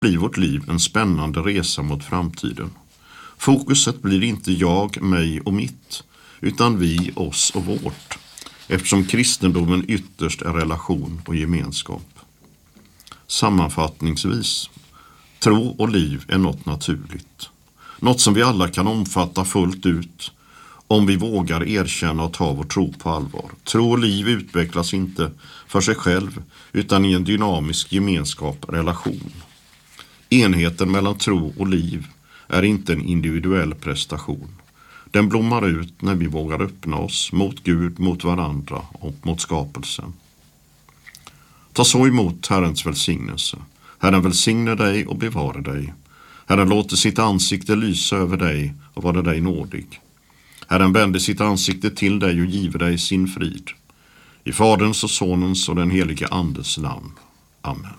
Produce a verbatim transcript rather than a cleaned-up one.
blir vårt liv en spännande resa mot framtiden. Fokuset blir inte jag, mig och mitt, utan vi, oss och vårt, eftersom kristendomen ytterst är relation och gemenskap. Sammanfattningsvis, tro och liv är något naturligt. Något som vi alla kan omfatta fullt ut om vi vågar erkänna och ta vår tro på allvar. Tro och liv utvecklas inte för sig själv utan i en dynamisk gemenskap, relation. Enheten mellan tro och liv är inte en individuell prestation. Den blommar ut när vi vågar öppna oss mot Gud, mot varandra och mot skapelsen. Ta så emot Herrens välsignelse. Herren välsignar dig och bevarar dig. Herren låter sitt ansikte lysa över dig och vara dig nådig. Herren vänder sitt ansikte till dig och giver dig sin frid. I Faderns och Sonens och den helige Andes namn. Amen.